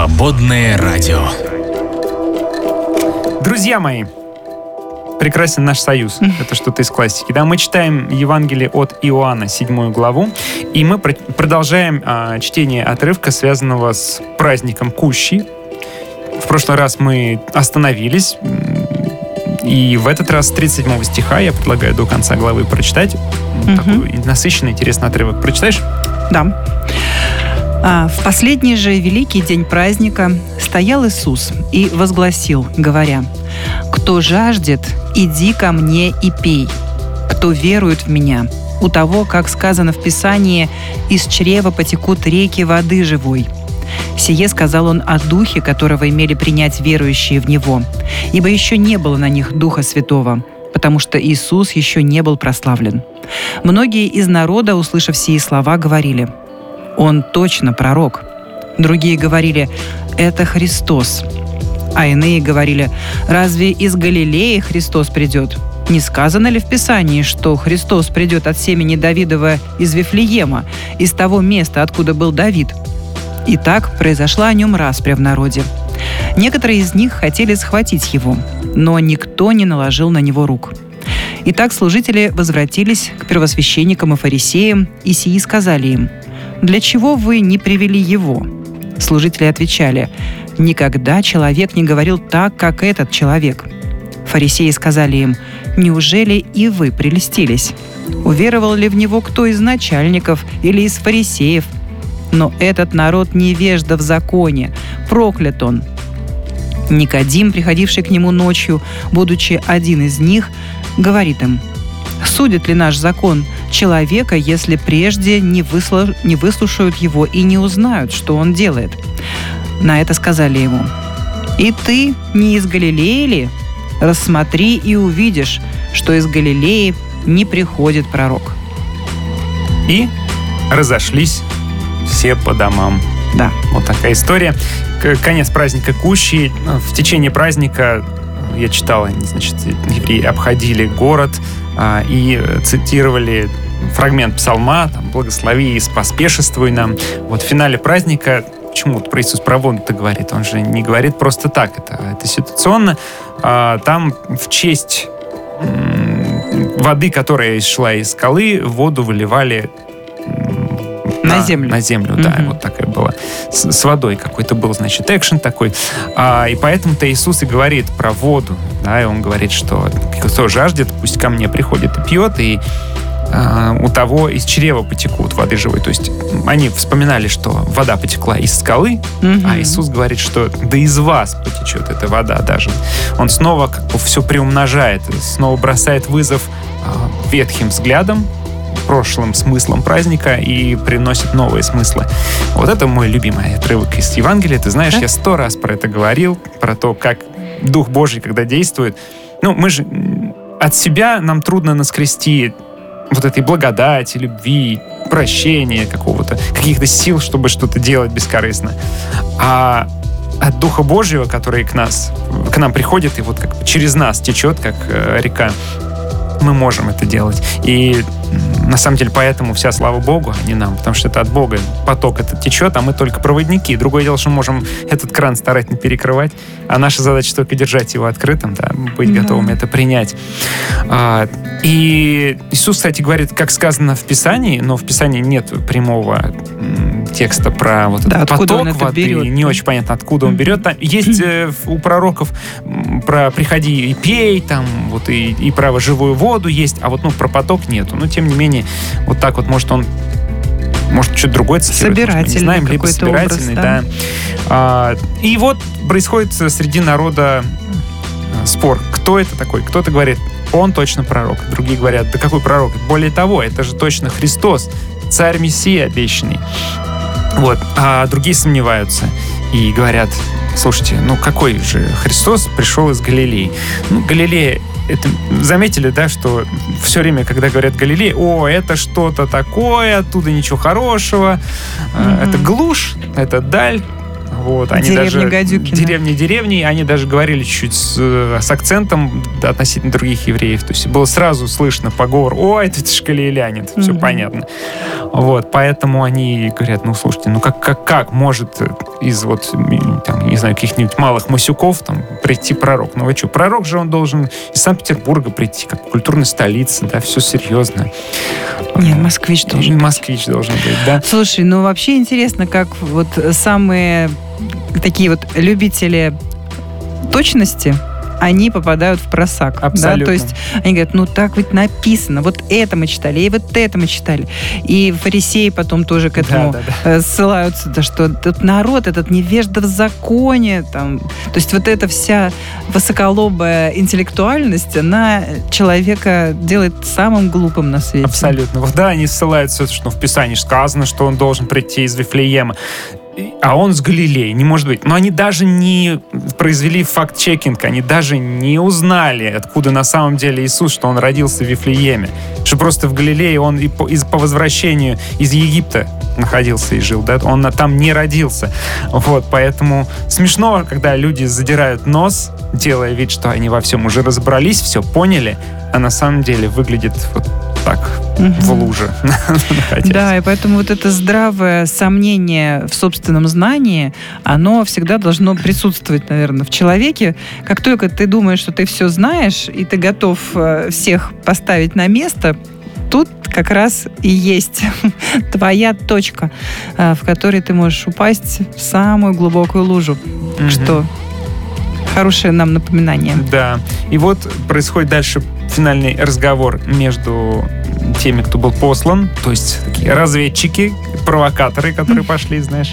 Свободное радио. Друзья мои, прекрасен наш союз. Это что-то из классики. Да, мы читаем Евангелие от Иоанна, 7 главу, и мы продолжаем чтение отрывка, связанного с праздником Кущи. В прошлый раз мы остановились, и в этот раз с 37 стиха я предлагаю до конца главы прочитать. Такой насыщенный, интересный отрывок. Прочитаешь? Да. В последний же великий день праздника стоял Иисус и возгласил, говоря: «Кто жаждет, иди ко мне и пей. Кто верует в Меня, у того, как сказано в Писании, из чрева потекут реки воды живой». Сие сказал он о Духе, которого имели принять верующие в Него, ибо еще не было на них Духа Святого, потому что Иисус еще не был прославлен. Многие из народа, услышав сии слова, говорили: «Он точно пророк». Другие говорили: «Это Христос». А иные говорили: «Разве из Галилеи Христос придет? Не сказано ли в Писании, что Христос придет от семени Давидова из Вифлеема, из того места, откуда был Давид?» И так произошла о нем распря в народе. Некоторые из них хотели схватить его, но никто не наложил на него рук. Итак, служители возвратились к первосвященникам и фарисеям, и сии сказали им: «Для чего вы не привели его?» Служители отвечали: «Никогда человек не говорил так, как этот человек». Фарисеи сказали им: «Неужели и вы прельстились? Уверовал ли в него кто из начальников или из фарисеев? Но этот народ невежда в законе, проклят он». Никодим, приходивший к нему ночью, будучи один из них, говорит им: «Судит ли наш закон человека, если прежде не выслушают его и не узнают, что он делает?» На это сказали ему: «И ты не из Галилеи ли? Рассмотри и увидишь, что из Галилеи не приходит пророк». И разошлись все по домам. Да. Вот такая история. Конец праздника Кущи. В течение праздника, я читал, значит, евреи обходили город и цитировали фрагмент псалма, там: «Благослови и поспешествуй нам». Вот в финале праздника, почему про Иисус про воду-то говорит? Он же не говорит просто так, это ситуационно. Там в честь воды, которая шла из скалы, воду выливали на землю. На землю, да, вот такая была. С водой какой-то был, значит, экшен такой. И поэтому-то Иисус и говорит про воду, да, и он говорит, что кто жаждет, пусть ко мне приходит и пьет, и у того из чрева потекут воды живой. То есть они вспоминали, что вода потекла из скалы, а Иисус говорит, что да из вас потечет эта вода даже. Он снова как бы все приумножает, снова бросает вызов ветхим взглядам, прошлым смыслом праздника и приносит новые смыслы. Вот это мой любимый отрывок из Евангелия. Ты знаешь, я 100 раз про это говорил, про то, как Дух Божий, когда действует. Ну, мы же от себя нам трудно наскрести вот этой благодати, любви, прощения каких-то сил, чтобы что-то делать бескорыстно. А от Духа Божьего, который к нам приходит и вот как бы через нас течет, как река, мы можем это делать. И на самом деле поэтому вся слава Богу, а не нам, потому что это от Бога поток этот течет, а мы только проводники. Другое дело, что мы можем этот кран старательно перекрывать, а наша задача только держать его открытым, да, быть готовыми это принять. И Иисус, кстати, говорит, как сказано в Писании, но в Писании нет прямого текста про вот этот поток воды, берет, не очень понятно, откуда он берет. Там есть у пророков про «приходи и пей», там вот и про живую воду есть, а вот про поток нету. Но тем не менее, вот так вот, может что-то другое цитирует, собирательный, мы не знаем, либо собирательный, образ, да. И вот происходит среди народа спор, кто это такой. Кто-то говорит: он точно пророк. Другие говорят: да какой пророк? Более того, это же точно Христос, царь Мессия обещанный. Вот. А другие сомневаются и говорят: слушайте, какой же Христос пришел из Галилеи? Галилея, это, заметили, да, что все время, когда говорят Галилея, это что-то такое, оттуда ничего хорошего, это глушь, это даль. Вот, они деревни, они даже говорили чуть-чуть с акцентом относительно других евреев. То есть было сразу слышно поговор: это ж галилеяне, все понятно. Вот, поэтому они говорят, ну, слушайте, ну как может из вот, там, не знаю, каких-нибудь малых масюков там прийти пророк? Ну, вы что, пророк же он должен из Санкт-Петербурга прийти, как культурной столицы, да, все серьезно. Нет, москвич должен быть. Москвич должен быть, да. Слушай, ну вообще интересно, как вот самые такие вот любители точности, они попадают в просак. Абсолютно. Да? То есть они говорят, ну так ведь написано, вот это мы читали, и вот это мы читали. И фарисеи потом тоже к этому ссылаются, да, что этот народ, этот невежда в законе. Там. То есть вот эта вся высоколобая интеллектуальность, она человека делает самым глупым на свете. Абсолютно. Вот, да, они ссылаются, что в Писании сказано, что он должен прийти из Вифлеема. А он с Галилеи, не может быть. Но они даже не произвели факт-чекинг, они даже не узнали, откуда на самом деле Иисус, что он родился в Вифлееме. Что просто в Галилее он и по возвращению из Египта находился и жил, да? Он там не родился. Вот, поэтому смешно, когда люди задирают нос, делая вид, что они во всем уже разобрались, все поняли, а на самом деле выглядит вот так, в луже. Да, и поэтому вот это здравое сомнение в собственном знании, оно всегда должно присутствовать, наверное, в человеке. Как только ты думаешь, что ты все знаешь, и ты готов всех поставить на место, тут как раз и есть твоя точка, в которой ты можешь упасть в самую глубокую лужу. Что хорошее нам напоминание. Да. И вот происходит дальше финальный разговор между теми, кто был послан, то есть такие разведчики, провокаторы, которые пошли, знаешь.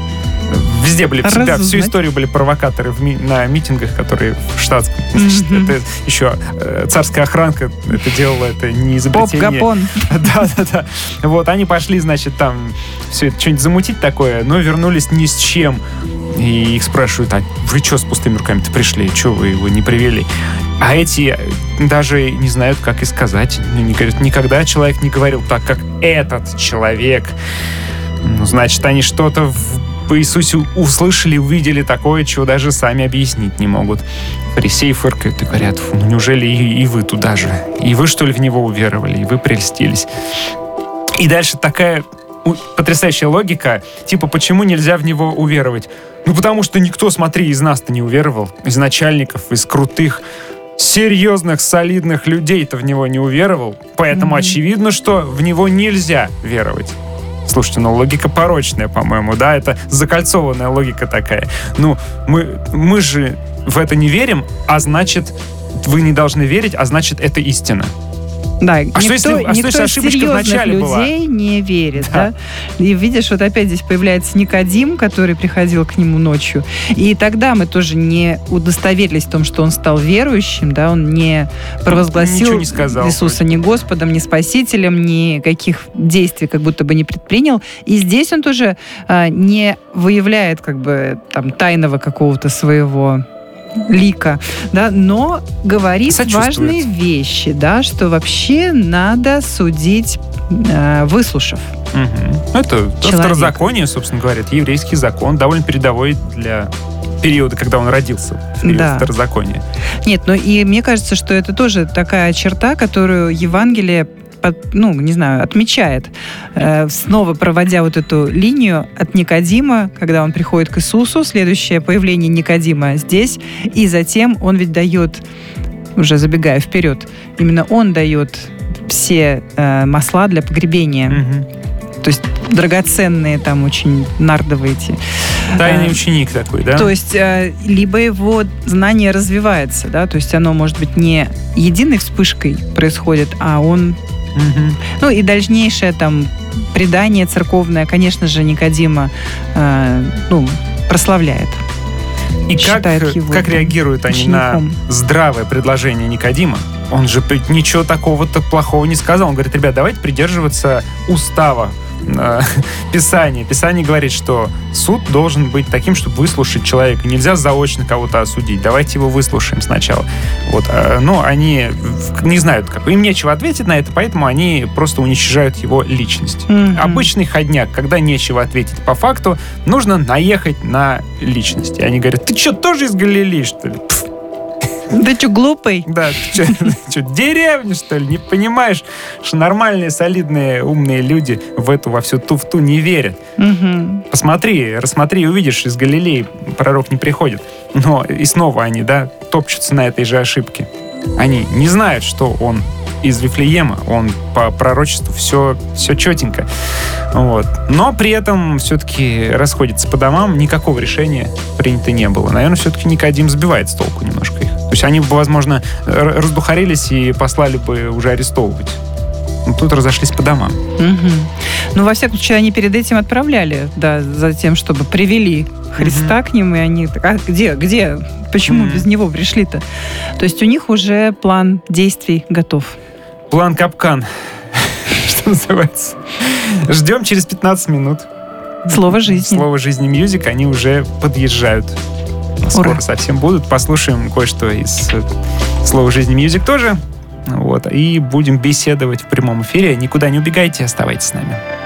Везде были, всегда, всю историю были провокаторы на митингах, которые в штатском. Это еще царская охранка это делала, это не изобретение. Поп-гапон. Да. Вот, они пошли, значит, там все это что-нибудь замутить такое, но вернулись ни с чем. И их спрашивают, а вы что с пустыми руками-то пришли? Что вы его не привели? А эти даже не знают, как и сказать. Никогда человек не говорил так, как этот человек. Ну, значит, они что-то по Иисусе услышали, увидели такое, чего даже сами объяснить не могут. Фарисеи фыркают и говорят, ну неужели и вы туда же? И вы, что ли, в него уверовали? И вы прельстились? И дальше такая потрясающая логика, типа, почему нельзя в него уверовать? Ну, потому что никто, смотри, из нас-то не уверовал. Из начальников, из крутых, серьезных, солидных людей-то в него не уверовал. Поэтому очевидно, что в него нельзя веровать. Слушайте, ну логика порочная, по-моему, да? Это закольцованная логика такая. Ну, мы же в это не верим, а значит, вы не должны верить, а значит, это истина. Да, никто из серьезных людей не верит. Да? И видишь, вот опять здесь появляется Никодим, который приходил к нему ночью. И тогда мы тоже не удостоверились в том, что он стал верующим, да? Он не провозгласил не сказал, Иисуса ни Господом, ни Спасителем, никаких действий как будто бы не предпринял. И здесь он тоже не выявляет как бы там тайного какого-то своего лика, да, но говорит важные вещи, да, что вообще надо судить, выслушав. Это второзаконие, собственно говоря, это еврейский закон, довольно передовой для периода, когда он родился, в период второзакония. Нет, ну и мне кажется, что это тоже такая черта, которую Евангелие отмечает, снова проводя вот эту линию от Никодима, когда он приходит к Иисусу, следующее появление Никодима здесь, и затем он ведь дает, уже забегая вперед, именно он дает все масла для погребения. То есть драгоценные там очень нардовые эти. Тайный ученик такой, да? То есть либо его знание развивается, да, то есть оно, может быть, не единой вспышкой происходит, а он... Ну и дальнейшее там предание церковное, конечно же, Никодима прославляет. И как реагируют они на здравое предложение Никодима? Он же ничего такого-то плохого не сказал. Он говорит, ребят, давайте придерживаться устава Писания. Писание говорит, что суд должен быть таким, чтобы выслушать человека. Нельзя заочно кого-то осудить. Давайте его выслушаем сначала. Вот. Но они не знают, как. Им нечего ответить на это, поэтому они просто уничтожают его личность. Обычный ходняк, когда нечего ответить по факту, нужно наехать на личность. И они говорят, ты что, тоже из Галилеи, что ли? Ты что, глупый? Да, ты что, деревня, что ли? Не понимаешь, что нормальные, солидные, умные люди во всю туфту не верят. Угу. Посмотри, рассмотри, увидишь, из Галилеи пророк не приходит. Но и снова они, топчутся на этой же ошибке. Они не знают, что он из Вифлеема, он по пророчеству все четенько. Вот. Но при этом все-таки расходятся по домам, никакого решения принято не было. Наверное, все-таки Никодим сбивает с толку немножко их. То есть они бы, возможно, раздухарились и послали бы уже арестовывать. Но тут разошлись по домам. Угу. Ну, во всяком случае, они перед этим отправляли, за тем, чтобы привели Христа к ним, и они... А где? Почему без него пришли-то? То есть у них уже план действий готов. План капкан, что называется. Ждем через 15 минут. Слово жизни. Слово жизни Music, они уже подъезжают. Скоро совсем будут. Послушаем кое-что из Слова жизни Music тоже. Вот. И будем беседовать в прямом эфире. Никуда не убегайте, оставайтесь с нами.